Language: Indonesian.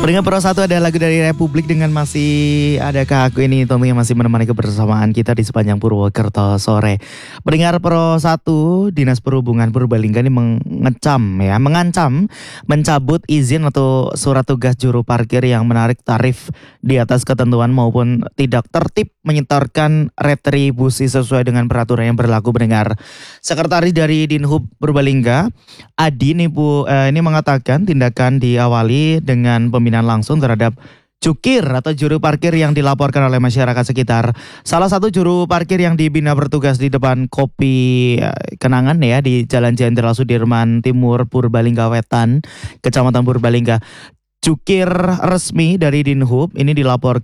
Pendengar Pro 1 ada lagu dari Republik dengan masih adakah aku ini Tommy yang masih menemani kebersamaan kita di sepanjang Purwokerto sore. Pendengar Pro 1, Dinas Perhubungan Purbalingga ini mengancam mencabut izin atau surat tugas juru parkir yang menarik tarif di atas ketentuan maupun tidak tertib menyetorkan retribusi sesuai dengan peraturan yang berlaku. Pendengar, Sekretaris dari Dinhub Purbalingga Adi ini mengatakan tindakan diawali dengan pembinaan langsung terhadap cukir atau juru parkir yang dilaporkan oleh masyarakat sekitar. Salah satu juru parkir yang dibina bertugas di depan Kopi Kenangan ya di Jalan Jenderal Sudirman Timur Purbalingga Wetan, Kecamatan Purbalingga. Cukir resmi dari Dinhub ini dilaporkan